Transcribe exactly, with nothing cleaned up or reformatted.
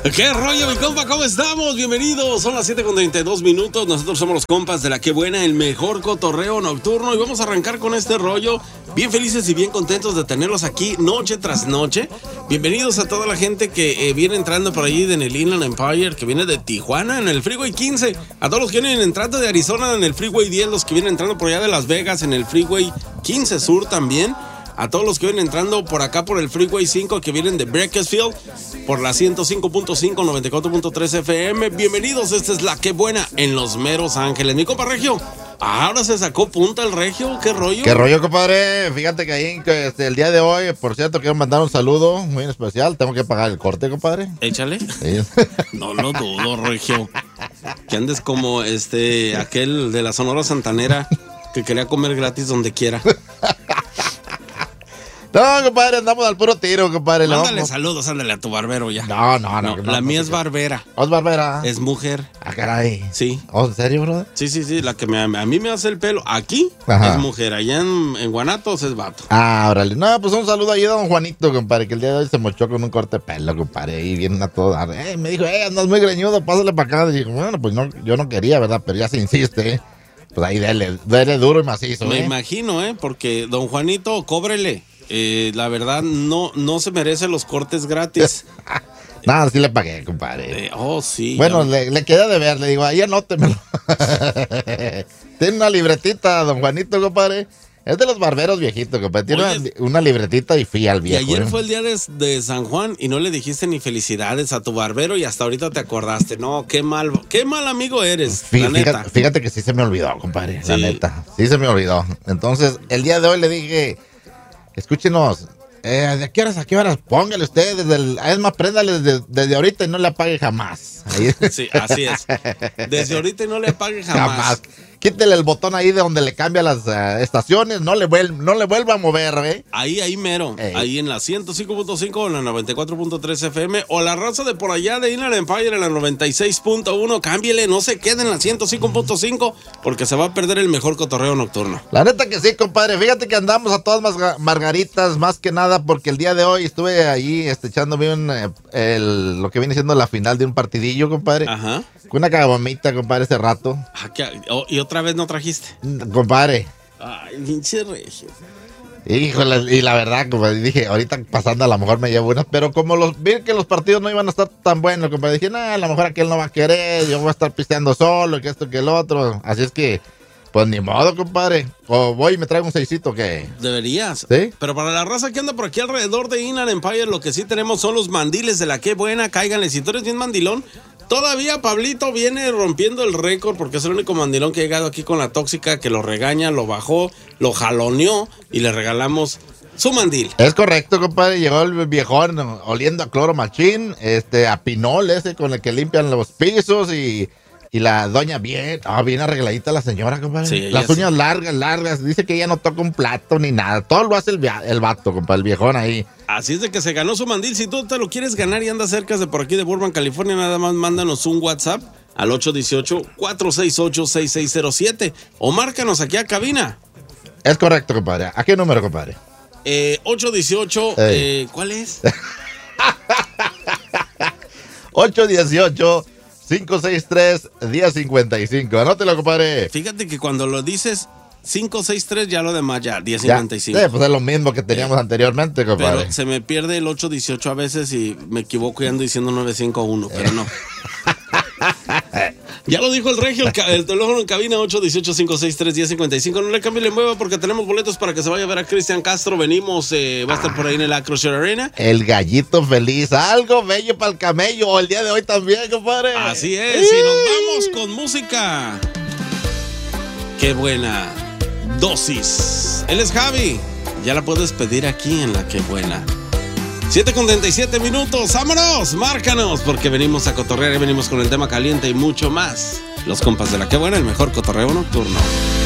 ¿Qué rollo, mi compa? ¿Cómo estamos? Bienvenidos. Son las siete con treinta y dos minutos. Nosotros somos los compas de La Que Buena, el mejor cotorreo nocturno. Y vamos a arrancar con este rollo. Bien felices y bien contentos de tenerlos aquí noche tras noche. Bienvenidos a toda la gente que eh, viene entrando por ahí en el Inland Empire, que viene de Tijuana en el Freeway quince. A todos los que vienen entrando de Arizona en el Freeway diez. Los que vienen entrando por allá de Las Vegas en el Freeway quince Sur también. A todos los que vienen entrando por acá por el Freeway cinco, que vienen de Bakersfield por la ciento cinco punto cinco, noventa y cuatro punto tres F M. Bienvenidos, esta es La Que Buena en Los Meros Ángeles. Mi compa Regio, ahora se sacó punta el Regio. ¿Qué rollo? ¿Qué rollo, compadre? Fíjate que ahí este, el día de hoy, por cierto, quiero mandar un saludo muy especial. Tengo que pagar el corte, compadre. Échale. Sí. No lo dudo, Regio. Que andes como este aquel de la Sonora Santanera que quería comer gratis donde quiera. No, compadre, andamos al puro tiro, compadre. Ándale, vamos... saludos, ándale a tu barbero ya. No, no, no. no, no la no, mía no, es no, barbera. ¿Oh, es barbera? Es mujer. Ah, caray. Sí. ¿Oh, en serio, bro? Sí, sí, sí, la que me, a mí me hace el pelo aquí. Ajá. Es mujer, allá en, en Guanatos es vato. Ah, órale. No, pues un saludo ahí a don Juanito, compadre, que el día de hoy se mochó con un corte de pelo, compadre, ahí viene a todo dar. Eh, me dijo, eh, andas muy greñudo, pásale para acá. Y dijo, bueno, pues no, yo no quería, ¿verdad? Pero ya se insiste, ¿eh? Pues ahí dele, dele duro y macizo, Me ¿eh? imagino, ¿eh? Porque don Juanito, cóbrele. Eh, la verdad, no, no se merece los cortes gratis. Nada, sí le pagué, compadre. Eh, oh, sí. Bueno, ya... le, le quedé de ver, le digo, ahí anótemelo. Tiene una libretita, don Juanito, compadre. Es de los barberos viejitos, compadre. Tiene Oye, una, una libretita y fía al viejo. Y ayer ¿eh? fue el día de, de San Juan y no le dijiste ni felicidades a tu barbero y hasta ahorita te acordaste. No, qué mal, qué mal amigo eres, Fí, la fíjate, neta. Fíjate que sí se me olvidó, compadre, sí. la neta. Sí se me olvidó. Entonces, el día de hoy le dije, escúchenos, eh, ¿de qué horas a qué horas? Póngale usted, desde el, es más, préndale desde, desde ahorita y no le apague jamás. Ahí. Sí, así es. Desde ahorita y no le apague jamás. Jamás. Quítele el botón ahí de donde le cambia las uh, estaciones, no le, vuel no le vuelva a mover, ¿eh? Ahí, ahí mero, Ey. ahí en la ciento cinco punto cinco o en la noventa y cuatro punto tres F M o la raza de por allá de Inland Empire en la noventa y seis punto uno, cámbiele, no se quede en la ciento cinco punto cinco porque se va a perder el mejor cotorreo nocturno. La neta que sí, compadre, fíjate que andamos a todas más margaritas, más que nada porque el día de hoy estuve ahí este, echándome un, eh, el, lo que viene siendo la final de un partidillo, compadre. Ajá. Con una caguamita, compadre, ese rato. Ah, ¿qué? Oh, ¿y otra vez no trajiste? Compadre. Ay, pinche Regio. Híjole, y la verdad, compadre, dije, ahorita pasando a lo mejor me llevo unas, pero como los vi que los partidos no iban a estar tan buenos, compadre, dije, nah, a lo mejor aquel no va a querer, yo voy a estar pisteando solo, que esto, que el otro. Así es que, pues ni modo, compadre. O voy y me traigo un seisito, que deberías. ¿Sí? Pero para la raza que anda por aquí alrededor de Inland Empire, lo que sí tenemos son los mandiles de La Que Buena. Cáiganle, si tú eres bien mandilón. Todavía Pablito viene rompiendo el récord porque es el único mandilón que ha llegado aquí con la tóxica, que lo regaña, lo bajó, lo jaloneó y le regalamos su mandil. Es correcto, compadre. Llegó el viejón oliendo a cloro machín, este, a pinol ese con el que limpian los pisos y... Y la doña bien, oh, bien arregladita la señora, compadre. Sí, las uñas sí. largas, largas. Dice que ella no toca un plato ni nada. Todo lo hace el, el vato, compadre, el viejón ahí. Así es de que se ganó su mandil. Si tú te lo quieres ganar y andas cerca de por aquí de Burbank, California, nada más mándanos un WhatsApp al ocho uno ocho, cuatro seis ocho, seis seis cero siete o márcanos aquí a cabina. Es correcto, compadre. ¿A qué número, compadre? Eh, ocho uno ocho, eh, ¿cuál es? ocho uno ocho cinco seis tres, diez cincuenta y cinco. Anótelo, compadre. Fíjate que cuando lo dices cinco seis tres, ya lo demás ya, diez cincuenta y cinco. Sí, pues es lo mismo que teníamos eh, anteriormente, compadre. Pero se me pierde el ocho dieciocho a veces y me equivoco y ando diciendo nueve cinco uno, pero no. Ya lo dijo el Regio, el, el teléfono en cabina ocho uno ocho, cinco seis tres, diez cincuenta y cinco. No le cambie, le mueva porque tenemos boletos para que se vaya a ver a Cristian Castro. Venimos, eh, va a estar por ahí en el Acroshare Arena. El gallito feliz, algo bello para el camello el día de hoy también, compadre. Así es, y nos vamos con música. Qué buena dosis. Él es Javi, ya la puedes pedir aquí en La Que Buena. siete con treinta y siete minutos, vámonos, márcanos, porque venimos a cotorrear y venimos con el tema caliente y mucho más. Los compas de La Que Buena, el mejor cotorreo nocturno.